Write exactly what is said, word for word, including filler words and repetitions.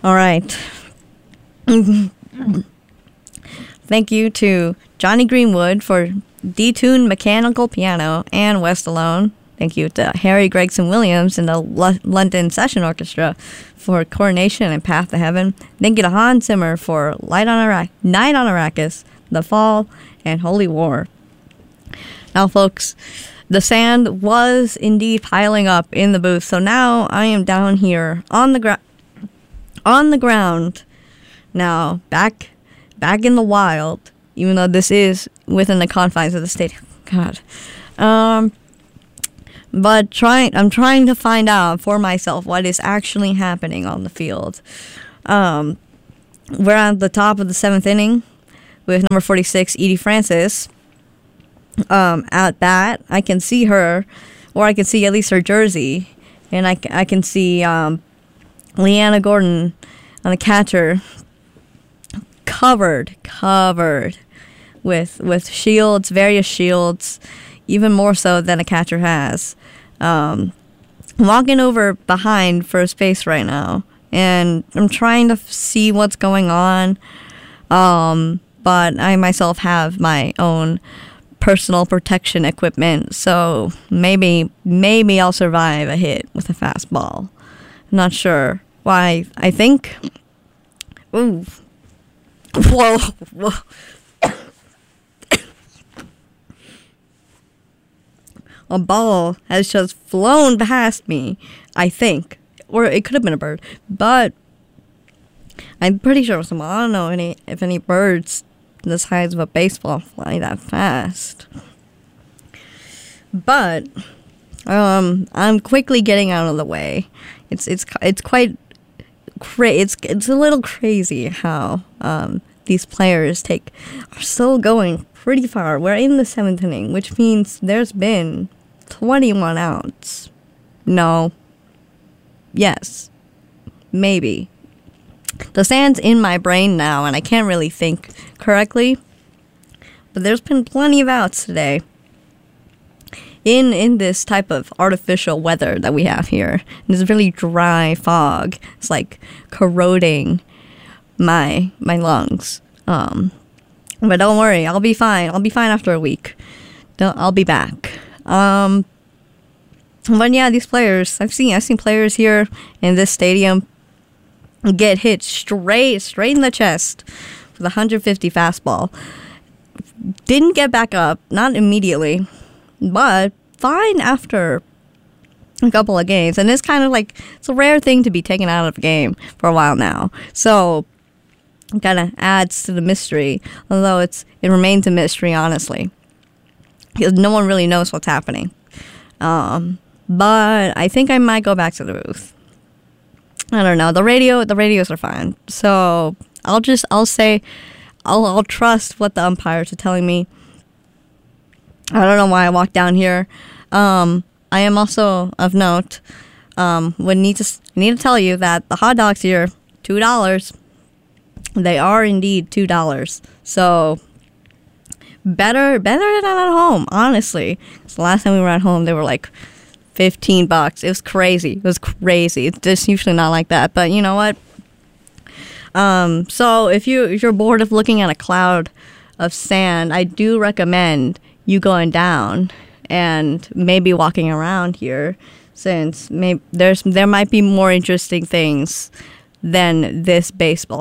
All right. Thank you to Johnny Greenwood for detuned mechanical piano and West Alone. Thank you to Harry Gregson Williams and the L- London Session Orchestra for Coronation and Path to Heaven. Thank you to Hans Zimmer for Light on Ara- Night on Arrakis, The Fall, and Holy War. Now, folks, the sand was indeed piling up in the booth, so now I am down here on the ground. On the ground, now back, back in the wild. Even though this is within the confines of the stadium, God. Um, but trying, I'm trying to find out for myself what is actually happening on the field. Um, we're at the top of the seventh inning with number forty-six, Edie Francis. Um, at bat, I can see her, or I can see at least her jersey, and I, I can see um, Leanna Gordon on the catcher, covered, covered with with shields, various shields, even more so than a catcher has. Um, I'm walking over behind first base right now, and I'm trying to f- see what's going on. Um, but I myself have my own personal protection equipment, so maybe maybe I'll survive a hit with a fastball. I'm not sure. Why? I think. Ooh. Whoa. Whoa. A ball has just flown past me, I think. Or it could have been a bird. But I'm pretty sure it was someone. I don't know any if any birds the size of a baseball fly that fast. But um, I'm quickly getting out of the way. It's it's it's quite cra- it's it's a little crazy how um, these players take are still going pretty far. We're in the seventh inning, which means there's been twenty-one outs. No. Yes. Maybe. The sand's in my brain now, and I can't really think correctly. But there's been plenty of outs today. In in this type of artificial weather that we have here. This really dry fog. It's like corroding my my lungs. Um, but don't worry, I'll be fine. I'll be fine after a week. Don't, I'll be back. Um, but yeah, these players, I've seen I've seen players here in this stadium get hit straight straight in the chest with a one hundred fifty fastball. Didn't get back up, not immediately, but fine after a couple of games. And it's kind of like, it's a rare thing to be taken out of a game for a while now. So it kind of adds to the mystery, although it's it remains a mystery, honestly, because no one really knows what's happening. Um, but I think I might go back to the booth. I don't know. The radio, the radios are fine. So I'll just, I'll say, I'll, I'll trust what the umpires are telling me. I don't know why I walked down here. Um, I am also of note. Um, would need to need to tell you that the hot dogs here, two dollars. They are indeed two dollars. So better, better than at home. Honestly, 'cause the last time we were at home, they were like fifteen bucks. It was crazy. It was crazy. It's just usually not like that. But you know what? Um, so if you if you're bored of looking at a cloud of sand, I do recommend you going down and maybe walking around here, since maybe there's there might be more interesting things than this baseball